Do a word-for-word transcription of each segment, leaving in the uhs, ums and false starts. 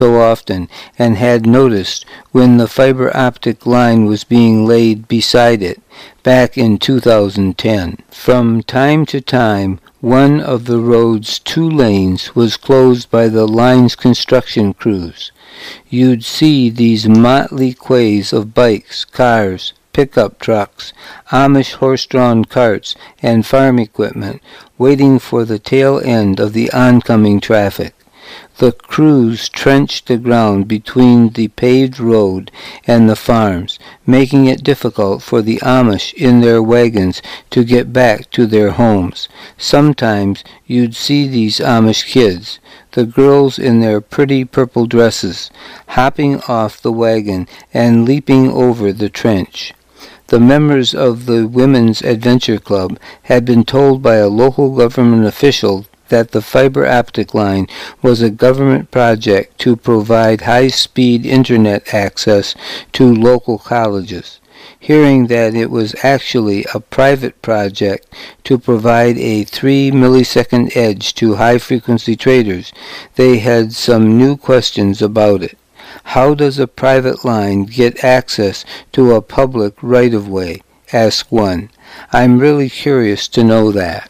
so often and had noticed when the fiber optic line was being laid beside it back in two thousand ten. From time to time, one of the road's two lanes was closed by the line's construction crews. You'd see these motley quays of bikes, cars, pickup trucks, Amish horse-drawn carts, and farm equipment waiting for the tail end of the oncoming traffic. The crews trenched the ground between the paved road and the farms, making it difficult for the Amish in their wagons to get back to their homes. Sometimes you'd see these Amish kids, the girls in their pretty purple dresses, hopping off the wagon and leaping over the trench. The members of the Women's Adventure Club had been told by a local government official that the fiber optic line was a government project to provide high-speed internet access to local colleges. Hearing that it was actually a private project to provide a three millisecond edge to high-frequency traders, they had some new questions about it. How does a private line get access to a public right-of-way? Asked one. I'm really curious to know that.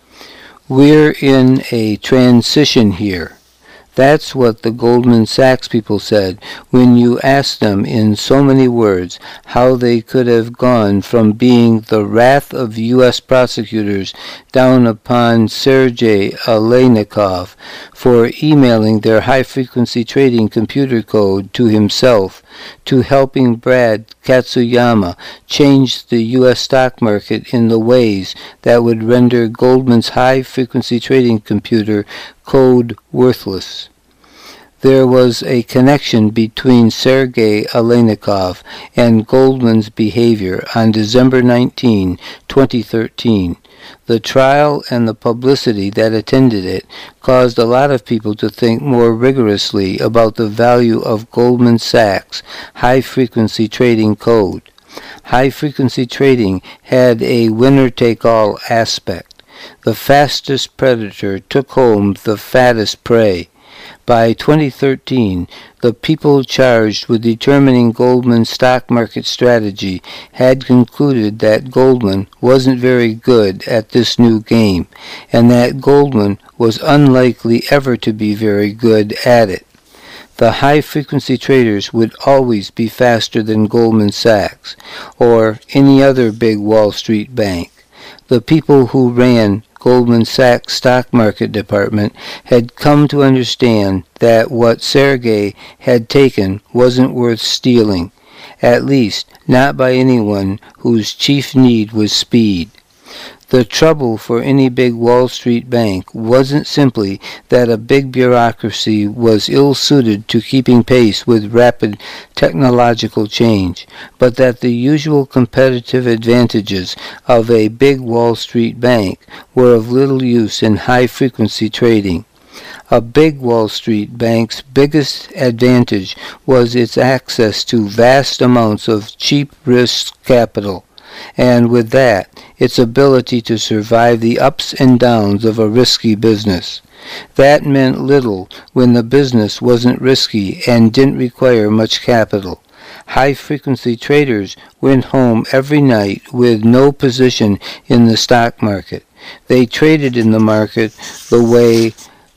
We're in a transition here. That's what the Goldman Sachs people said when you asked them in so many words how they could have gone from being the wrath of U S prosecutors down upon Sergei Aleynikov for emailing their high-frequency trading computer code to himself, to helping Brad Katsuyama change the U S stock market in the ways that would render Goldman's high-frequency trading computer code worthless. There was a connection between Sergei Aleynikov and Goldman's behavior on December nineteenth, twenty thirteen. The trial and the publicity that attended it caused a lot of people to think more rigorously about the value of Goldman Sachs' high-frequency trading code. High-frequency trading had a winner-take-all aspect. The fastest predator took home the fattest prey. By twenty thirteen, the people charged with determining Goldman's stock market strategy had concluded that Goldman wasn't very good at this new game, and that Goldman was unlikely ever to be very good at it. The high-frequency traders would always be faster than Goldman Sachs, or any other big Wall Street bank. The people who ran Goldman Sachs' stock market department had come to understand that what Sergei had taken wasn't worth stealing, at least not by anyone whose chief need was speed. The trouble for any big Wall Street bank wasn't simply that a big bureaucracy was ill-suited to keeping pace with rapid technological change, but that the usual competitive advantages of a big Wall Street bank were of little use in high-frequency trading. A big Wall Street bank's biggest advantage was its access to vast amounts of cheap risk capital, and with that, its ability to survive the ups and downs of a risky business. That meant little when the business wasn't risky and didn't require much capital. High-frequency traders went home every night with no position in the stock market. They traded in the market the way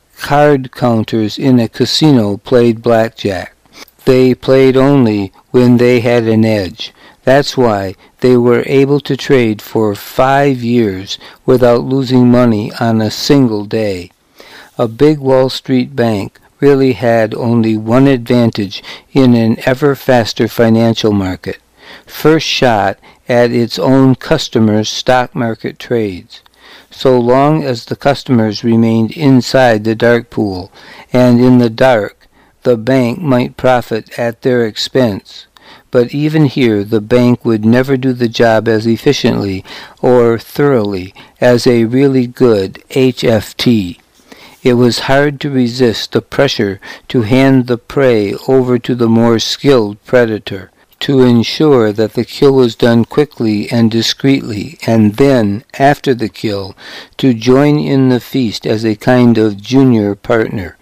card counters in a casino played blackjack. They played only when they had an edge. That's why they were able to trade for five years without losing money on a single day. A big Wall Street bank really had only one advantage in an ever faster financial market: first shot at its own customers' stock market trades. So long as the customers remained inside the dark pool, and in the dark, the bank might profit at their expense. But even here, the bank would never do the job as efficiently or thoroughly as a really good H F T. It was hard to resist the pressure to hand the prey over to the more skilled predator, to ensure that the kill was done quickly and discreetly, and then, after the kill, to join in the feast as a kind of junior partner.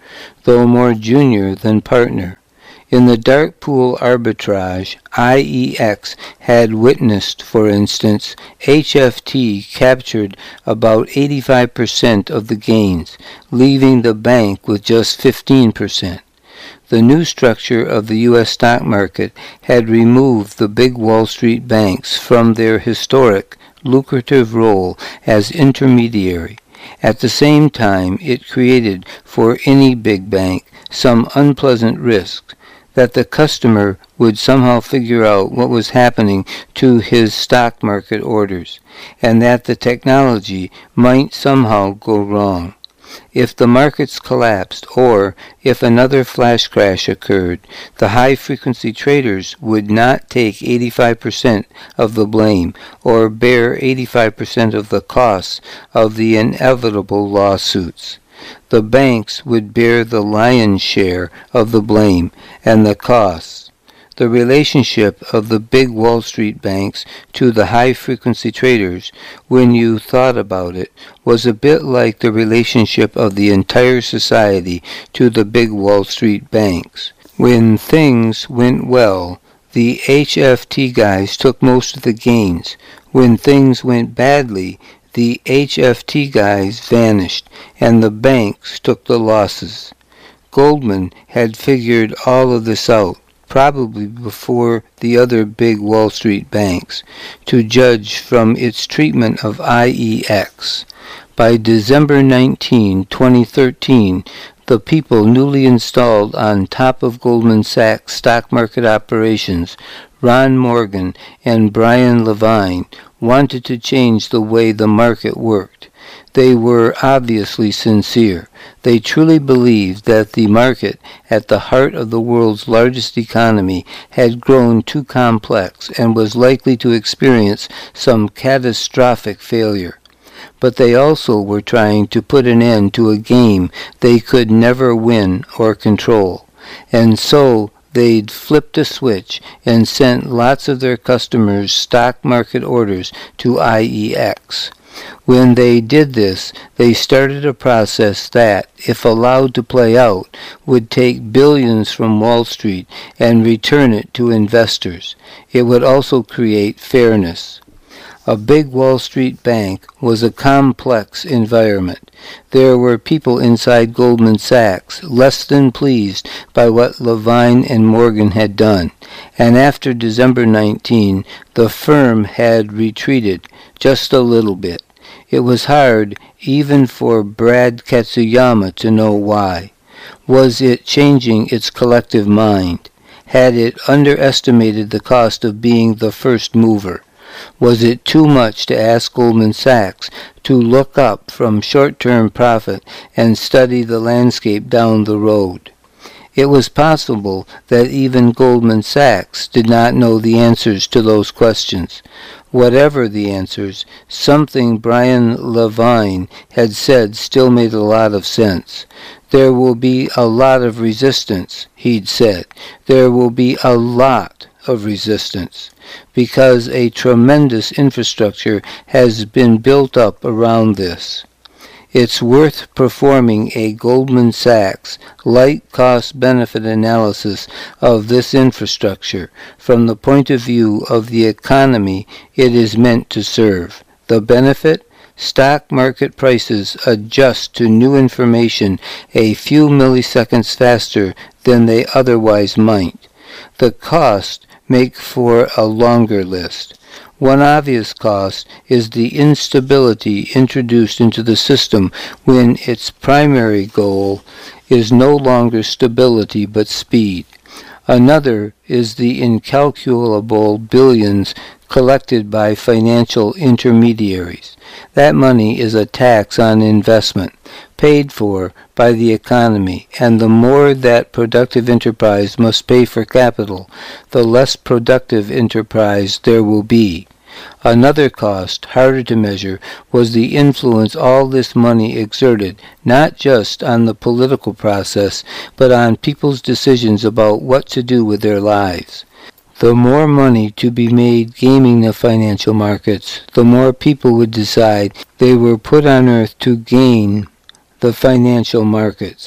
though more junior than partner. In the dark pool arbitrage I E X had witnessed, for instance, H F T captured about eighty-five percent of the gains, leaving the bank with just fifteen percent. The new structure of the U S stock market had removed the big Wall Street banks from their historic, lucrative role as intermediary. At the same time, it created for any big bank some unpleasant risks, that the customer would somehow figure out what was happening to his stock market orders, and that the technology might somehow go wrong. If the markets collapsed, or if another flash crash occurred, the high-frequency traders would not take eighty-five percent of the blame, or bear eighty-five percent of the costs of the inevitable lawsuits. The banks would bear the lion's share of the blame and the costs. The relationship of the big Wall Street banks to the high-frequency traders, when you thought about it, was a bit like the relationship of the entire society to the big Wall Street banks. When things went well, the H F T guys took most of the gains. When things went badly, the H F T guys vanished, and the banks took the losses. Goldman had figured all of this out, probably before the other big Wall Street banks, to judge from its treatment of I E X. By December nineteenth, twenty thirteen, the people newly installed on top of Goldman Sachs stock market operations, Ron Morgan and Brian Levine, wanted to change the way the market worked. They were obviously sincere. They truly believed that the market, at the heart of the world's largest economy, had grown too complex and was likely to experience some catastrophic failure. But they also were trying to put an end to a game they could never win or control. And so they'd flipped a switch and sent lots of their customers' stock market orders to I E X. When they did this, they started a process that, if allowed to play out, would take billions from Wall Street and return it to investors. It would also create fairness. A big Wall Street bank was a complex environment. There were people inside Goldman Sachs less than pleased by what Levine and Morgan had done, and after December nineteenth, the firm had retreated just a little bit. It was hard even for Brad Katsuyama to know why. Was it changing its collective mind? Had it underestimated the cost of being the first mover? Was it too much to ask Goldman Sachs to look up from short-term profit and study the landscape down the road? It was possible that even Goldman Sachs did not know the answers to those questions. Whatever the answers, something Brian Levine had said still made a lot of sense. There will be a lot of resistance, he'd said. There will be a lot of resistance, because a tremendous infrastructure has been built up around this. It's worth performing a Goldman Sachs light cost-benefit analysis of this infrastructure from the point of view of the economy it is meant to serve. The benefit? Stock market prices adjust to new information a few milliseconds faster than they otherwise might. The cost make for a longer list. One obvious cost is the instability introduced into the system when its primary goal is no longer stability but speed. Another is the incalculable billions collected by financial intermediaries. That money is a tax on investment, paid for by the economy, and the more that productive enterprise must pay for capital, the less productive enterprise there will be. Another cost, harder to measure, was the influence all this money exerted, not just on the political process, but on people's decisions about what to do with their lives. The more money to be made gaming the financial markets, the more people would decide they were put on earth to gain the financial markets,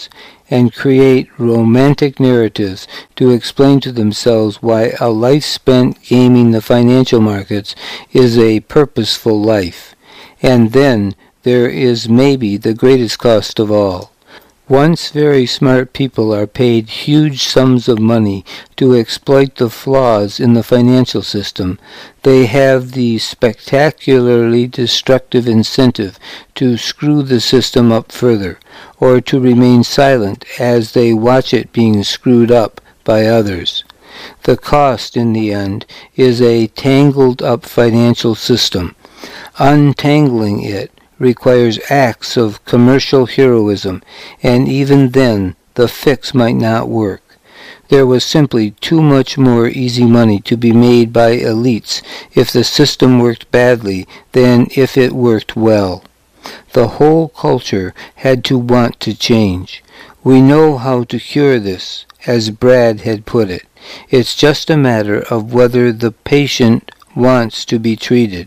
and create romantic narratives to explain to themselves why a life spent gaming the financial markets is a purposeful life. And then there is maybe the greatest cost of all. Once very smart people are paid huge sums of money to exploit the flaws in the financial system, they have the spectacularly destructive incentive to screw the system up further, or to remain silent as they watch it being screwed up by others. The cost, in the end, is a tangled-up financial system. Untangling it requires acts of commercial heroism, and even then the fix might not work. There was simply too much more easy money to be made by elites if the system worked badly than if it worked well. The whole culture had to want to change. We know how to cure this, as Brad had put it. It's just a matter of whether the patient wants to be treated.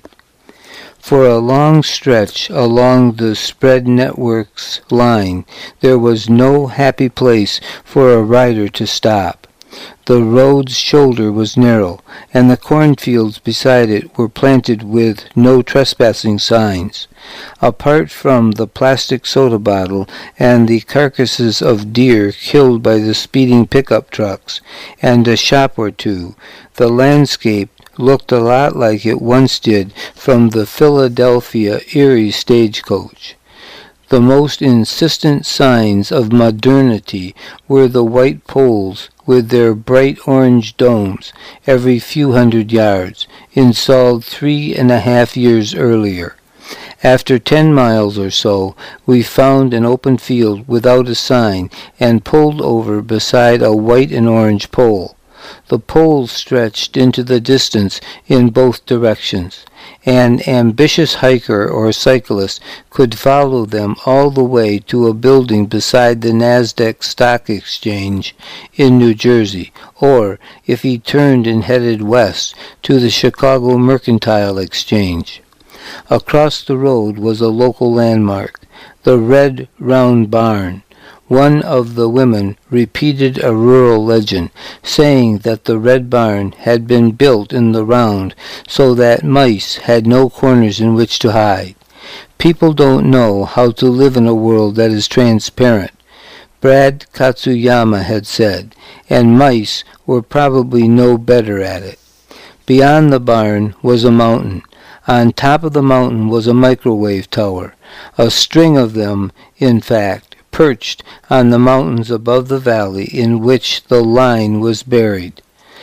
For a long stretch along the spread network's line, there was no happy place for a rider to stop. The road's shoulder was narrow, and the cornfields beside it were planted with no trespassing signs. Apart from the plastic soda bottle and the carcasses of deer killed by the speeding pickup trucks, and a shop or two, the landscape looked a lot like it once did from the Philadelphia Erie stagecoach. The most insistent signs of modernity were the white poles with their bright orange domes every few hundred yards, installed three and a half years earlier. After ten miles or so, we found an open field without a sign and pulled over beside a white and orange pole. The poles stretched into the distance in both directions. An ambitious hiker or cyclist could follow them all the way to a building beside the Nasdaq Stock Exchange in New Jersey, or, if he turned and headed west, to the Chicago Mercantile Exchange. Across the road was a local landmark, the Red Round Barn. One of the women repeated a rural legend, saying that the Red Barn had been built in the round so that mice had no corners in which to hide. People don't know how to live in a world that is transparent, Brad Katsuyama had said, and mice were probably no better at it. Beyond the barn was a mountain. On top of the mountain was a microwave tower, a string of them, in fact, perched on the mountains above the valley in which the line was buried.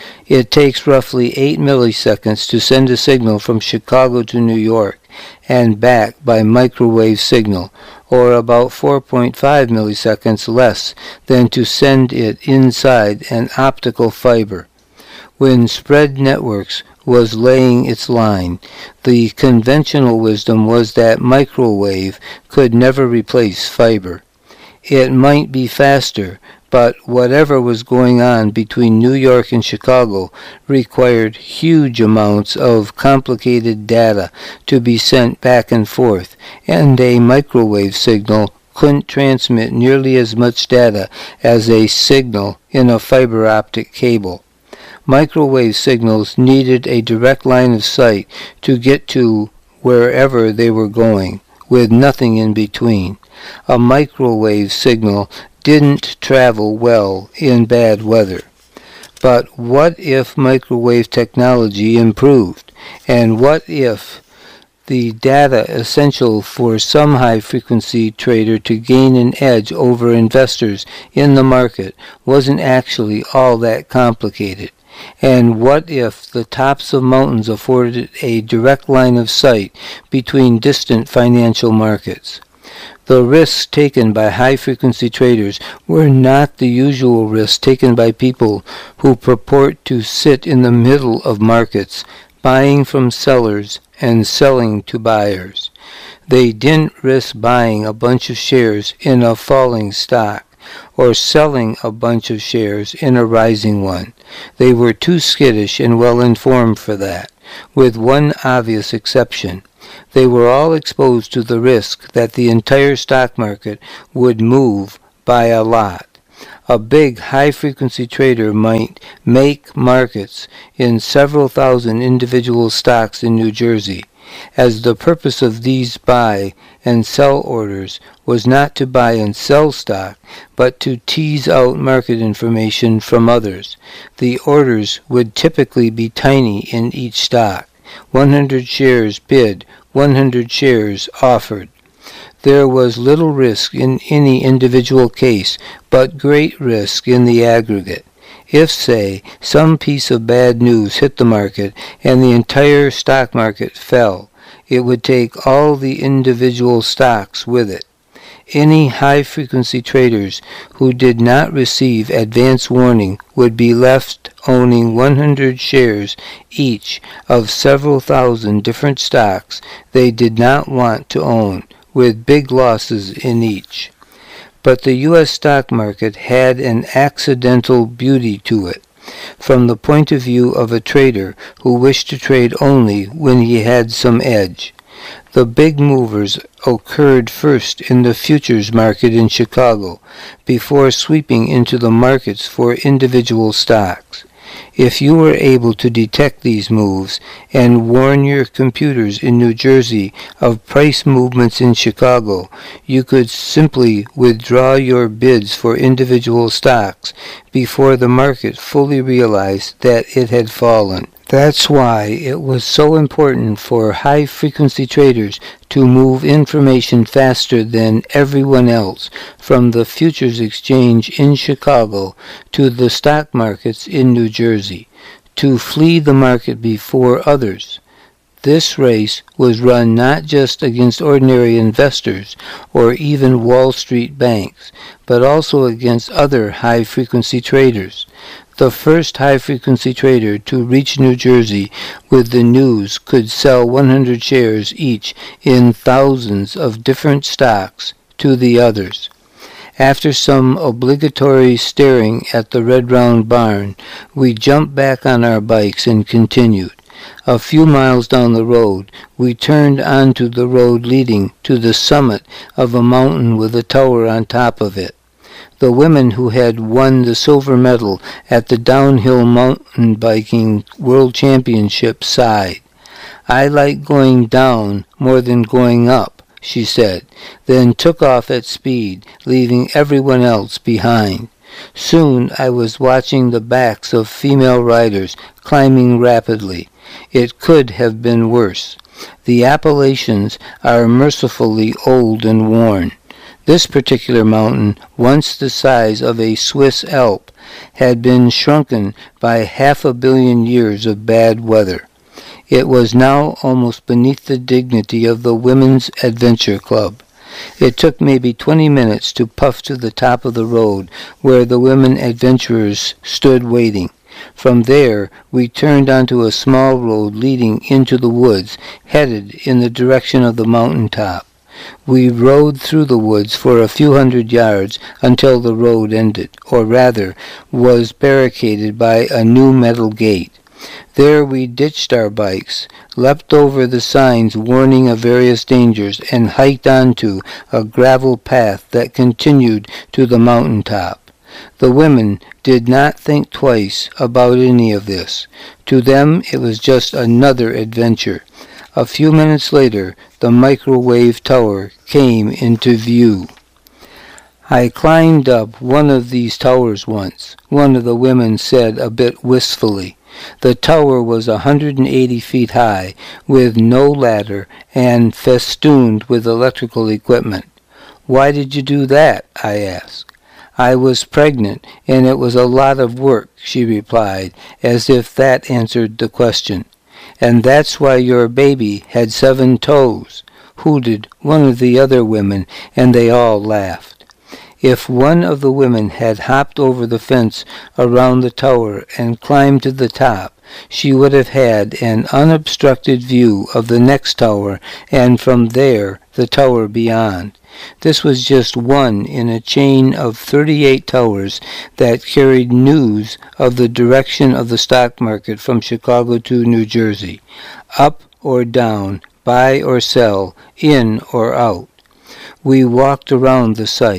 It takes roughly eight milliseconds to send a signal from Chicago to New York and back by microwave signal, or about four point five milliseconds less than to send it inside an optical fiber. When Spread Networks was laying its line, the conventional wisdom was that microwave could never replace fiber. It might be faster, but whatever was going on between New York and Chicago required huge amounts of complicated data to be sent back and forth, and a microwave signal couldn't transmit nearly as much data as a signal in a fiber optic cable. Microwave signals needed a direct line of sight to get to wherever they were going, with nothing in between. A microwave signal didn't travel well in bad weather. But what if microwave technology improved? And what if the data essential for some high-frequency trader to gain an edge over investors in the market wasn't actually all that complicated? And what if the tops of mountains afforded a direct line of sight between distant financial markets? The risks taken by high-frequency traders were not the usual risks taken by people who purport to sit in the middle of markets, buying from sellers and selling to buyers. They didn't risk buying a bunch of shares in a falling stock, or selling a bunch of shares in a rising one. They were too skittish and well-informed for that, with one obvious exception. They were all exposed to the risk that the entire stock market would move by a lot. A big high-frequency trader might make markets in several thousand individual stocks in New Jersey, as the purpose of these buy and sell orders was not to buy and sell stock, but to tease out market information from others. The orders would typically be tiny in each stock. one hundred shares bid, one hundred shares offered. There was little risk in any individual case, but great risk in the aggregate. If, say, some piece of bad news hit the market and the entire stock market fell, it would take all the individual stocks with it. Any high-frequency traders who did not receive advance warning would be left owning one hundred shares each of several thousand different stocks they did not want to own, with big losses in each. But the U S stock market had an accidental beauty to it, from the point of view of a trader who wished to trade only when he had some edge. The big movers occurred first in the futures market in Chicago, before sweeping into the markets for individual stocks. If you were able to detect these moves and warn your computers in New Jersey of price movements in Chicago, you could simply withdraw your bids for individual stocks before the market fully realized that it had fallen. That's why it was so important for high-frequency traders to move information faster than everyone else from the futures exchange in Chicago to the stock markets in New Jersey, to flee the market before others. This race was run not just against ordinary investors or even Wall Street banks, but also against other high-frequency traders. The first high-frequency trader to reach New Jersey with the news could sell one hundred shares each in thousands of different stocks to the others. After some obligatory staring at the red round barn, we jumped back on our bikes and continued. A few miles down the road, we turned onto the road leading to the summit of a mountain with a tower on top of it. The women who had won the silver medal at the downhill mountain biking world championship sighed. "I like going down more than going up," she said, then took off at speed, leaving everyone else behind. Soon I was watching the backs of female riders climbing rapidly. It could have been worse. The Appalachians are mercifully old and worn. This particular mountain, once the size of a Swiss Alp, had been shrunken by half a billion years of bad weather. It was now almost beneath the dignity of the Women's Adventure Club. It took maybe twenty minutes to puff to the top of the road where the women adventurers stood waiting. From there, we turned onto a small road leading into the woods, headed in the direction of the mountain top. We rode through the woods for a few hundred yards until the road ended, or rather, was barricaded by a new metal gate. There we ditched our bikes, leapt over the signs warning of various dangers, and hiked onto a gravel path that continued to the mountain top. The women did not think twice about any of this. To them it was just another adventure. A few minutes later, the microwave tower came into view. "I climbed up one of these towers once," one of the women said a bit wistfully. The tower was a hundred and eighty feet high, with no ladder, and festooned with electrical equipment. "Why did you do that?" I asked. "I was pregnant, and it was a lot of work," she replied, as if that answered the question. "And that's why your baby had seven toes," hooted one of the other women, and they all laughed. If one of the women had hopped over the fence around the tower and climbed to the top, she would have had an unobstructed view of the next tower, and from there the tower beyond. This was just one in a chain of thirty-eight towers that carried news of the direction of the stock market from Chicago to New Jersey, up or down, buy or sell, in or out. We walked around the site.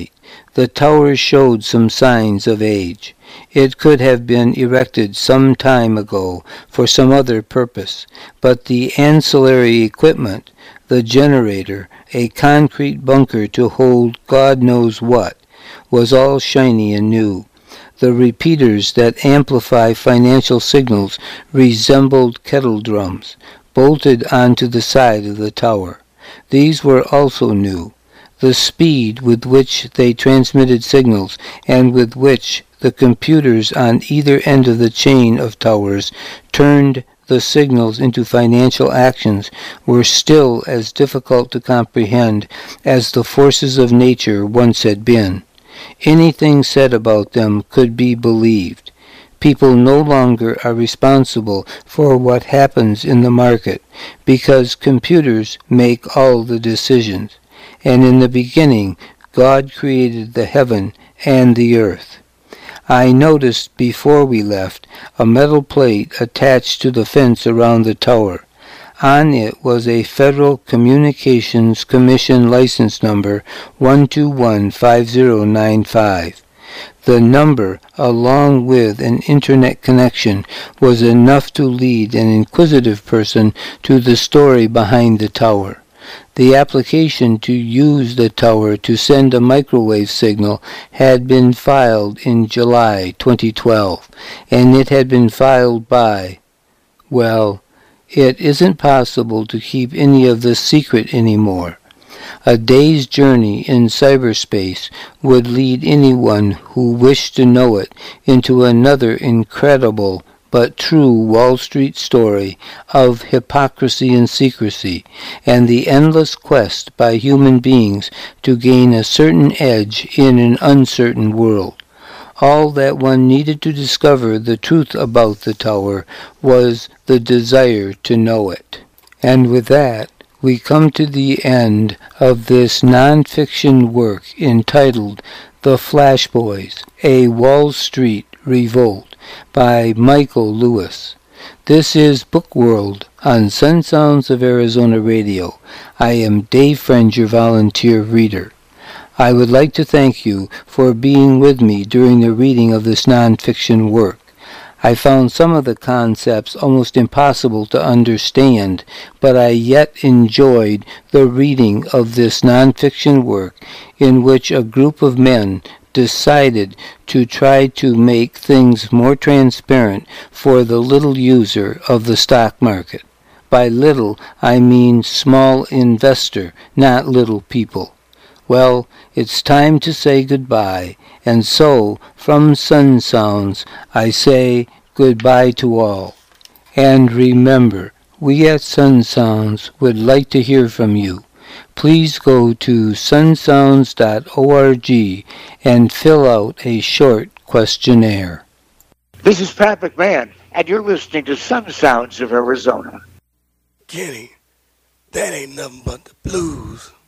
The tower showed some signs of age. It could have been erected some time ago for some other purpose, but the ancillary equipment, the generator, a concrete bunker to hold God knows what, was all shiny and new. The repeaters that amplify financial signals resembled kettle drums, bolted onto the side of the tower. These were also new. The speed with which they transmitted signals and with which the computers on either end of the chain of towers turned the signals into financial actions were still as difficult to comprehend as the forces of nature once had been. Anything said about them could be believed. People no longer are responsible for what happens in the market because computers make all the decisions. And in the beginning, God created the heaven and the earth. I noticed before we left a metal plate attached to the fence around the tower. On it was a Federal Communications Commission license number one two one five zero nine five. The number, along with an internet connection, was enough to lead an inquisitive person to the story behind the tower. The application to use the tower to send a microwave signal had been filed in July twenty twelve, and it had been filed by, well, it isn't possible to keep any of this secret anymore. A day's journey in cyberspace would lead anyone who wished to know it into another incredible but true Wall Street story of hypocrisy and secrecy, and the endless quest by human beings to gain a certain edge in an uncertain world. All that one needed to discover the truth about the tower was the desire to know it. And with that, we come to the end of this non-fiction work entitled The Flash Boys, A Wall Street Revolt, by Michael Lewis. This is Book World on Sun Sounds of Arizona Radio. I am Dave Friend, your volunteer reader. I would like to thank you for being with me during the reading of this non-fiction work. I found some of the concepts almost impossible to understand, but I yet enjoyed the reading of this non-fiction work in which a group of men decided to try to make things more transparent for the little user of the stock market. By little, I mean small investor, not little people. Well, it's time to say goodbye, and so, from Sun Sounds, I say goodbye to all. And remember, we at Sun Sounds would like to hear from you. Please go to sun sounds dot org and fill out a short questionnaire. This is Pat McMahon, and you're listening to Sun Sounds of Arizona. Kenny, that ain't nothing but the blues.